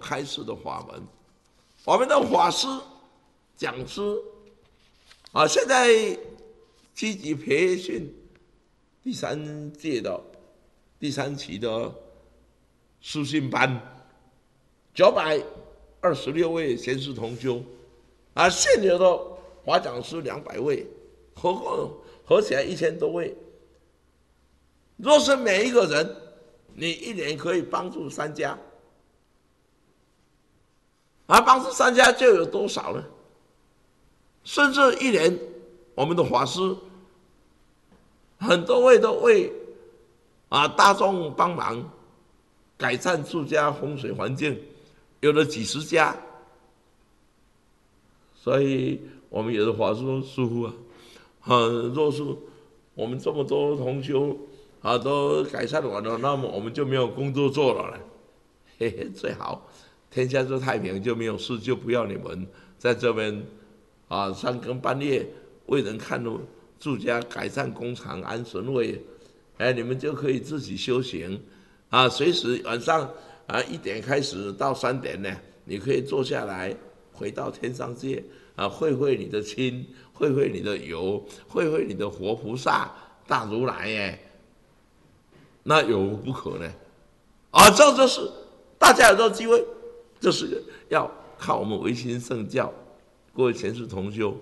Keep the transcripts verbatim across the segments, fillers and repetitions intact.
开示的法门。我们的法师、讲师啊，现在积极培训第三届的第三期的师训班，九百二十六位贤士同修啊，现有的法讲师两百位，合合合起来一千多位。若是每一个人，你一年可以帮助三家。啊，帮助三家就有多少呢？甚至一年，我们的法师很多位都为啊大众帮忙改善住家风水环境，有了几十家。所以我们有的法师说：“师父啊，啊，若是我们这么多同修啊都改善完了，那么我们就没有工作做了了。”嘿嘿，最好。天下就太平，就没有事，就不要你们在这边啊三更半夜为人看路住家改善工厂安神位，哎，你们就可以自己修行啊，随时晚上啊一点开始到三点呢，你可以坐下来回到天上界啊，会会你的亲，会会你的友，会会你的活菩萨大如来哎，那有无不可呢？啊，这就是大家有这个机会。这是要靠我们维新圣教，各位贤士同修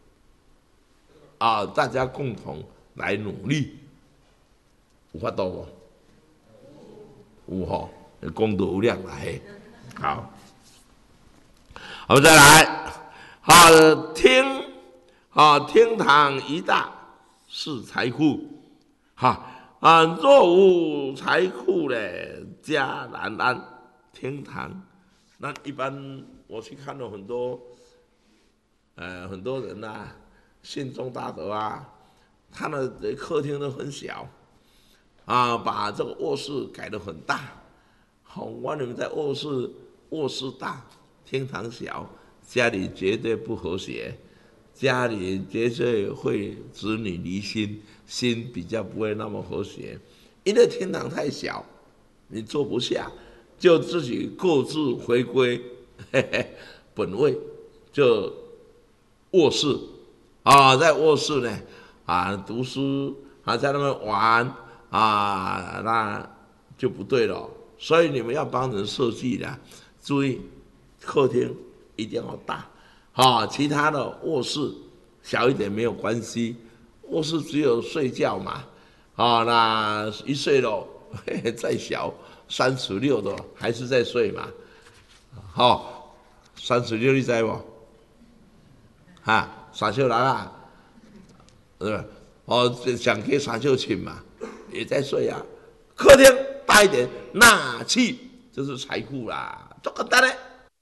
啊，大家共同来努力，有法度无？有吼，功德无量来。好，我们再来，好听，啊，天堂一大是财库，哈啊，若无财库嘞，家难安。天堂。那一般我去看了很多，呃，很多人呐、啊，信众大德啊，他的客厅都很小，啊，把这个卧室改得很大。好，我你们在卧室，卧室大，厅堂小，家里绝对不和谐，家里绝对会子女离心，心比较不会那么和谐，因为厅堂太小，你坐不下。就自己各自回归嘿嘿本位，就卧室啊，在卧室呢啊读书啊，在那边玩啊，那就不对了。所以你们要帮人设计的，注意客厅一定要大啊，其他的卧室小一点没有关系，卧室只有睡觉嘛啊，那一睡了嘿嘿再小。三十六的还是在睡嘛？好、哦，三十六你知不？哈，三秀来啦，对吧？哦，想给三秀寝嘛，也在睡啊。客厅大一点，纳气就是财库啦，这个单嘞。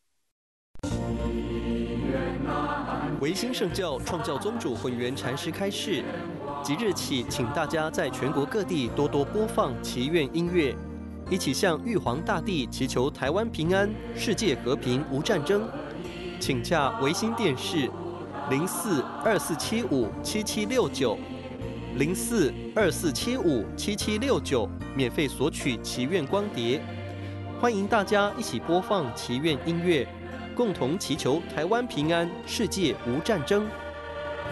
维新圣教创教宗主混元禅师开示，即日起，请大家在全国各地多多播放祈愿音乐。一起向玉皇大帝祈求台湾平安、世界和平、无战争。请洽维新电视零四二四七五七七六九零四二四七五七七六九，免费索取祈愿光碟。欢迎大家一起播放祈愿音乐，共同祈求台湾平安、世界无战争。